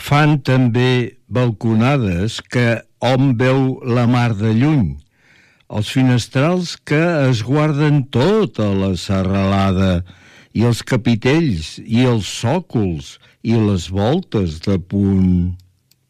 Fan també balconades que hom veu la mar de lluny, els finestrals que es guarden tota la serralada, i els capitells, i els sòcols, i les voltes de punt.